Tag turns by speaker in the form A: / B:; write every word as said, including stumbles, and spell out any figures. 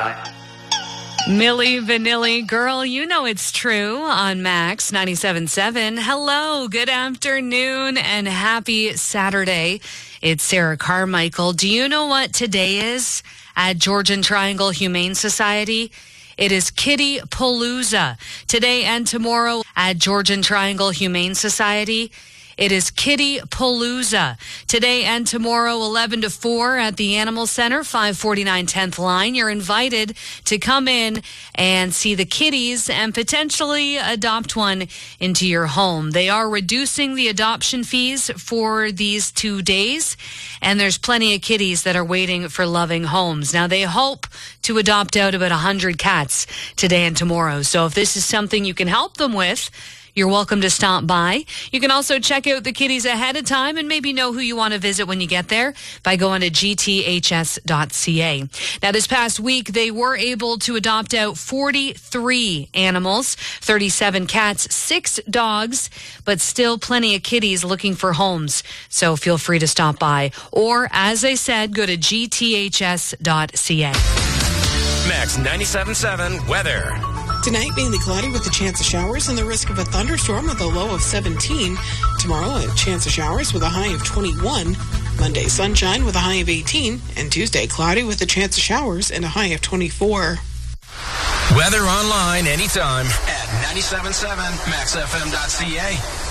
A: time.
B: Milli Vanilli, girl, you know it's true on Max ninety-seven point seven. Hello, good afternoon, and happy Saturday. It's Sarah Carmichael. Do you know what today is at Georgian Triangle Humane Society? It is Kitty Palooza. Today and tomorrow at Georgian Triangle Humane Society. It is Kitty Palooza. Today and tomorrow, eleven to four at the Animal Center, five forty-nine tenth line. You're invited to come in and see the kitties and potentially adopt one into your home. They are reducing the adoption fees for these two days, and there's plenty of kitties that are waiting for loving homes. Now, they hope to adopt out about one hundred cats today and tomorrow. So if this is something you can help them with, you're welcome to stop by. You can also check out the kitties ahead of time and maybe know who you want to visit when you get there by going to g t h s dot c a. Now, this past week, they were able to adopt out forty-three animals, thirty-seven cats, six dogs, but still plenty of kitties looking for homes. So feel free to stop by. Or, as I said, go to g t h s dot c a.
C: Max ninety-seven point seven weather.
D: Tonight, mainly cloudy with a chance of showers and the risk of a thunderstorm with a low of seventeen. Tomorrow, a chance of showers with a high of twenty-one. Monday, sunshine with a high of eighteen. And Tuesday, cloudy with a chance of showers and a high of twenty-four.
C: Weather online anytime at ninety-seven point seven max f m dot c a.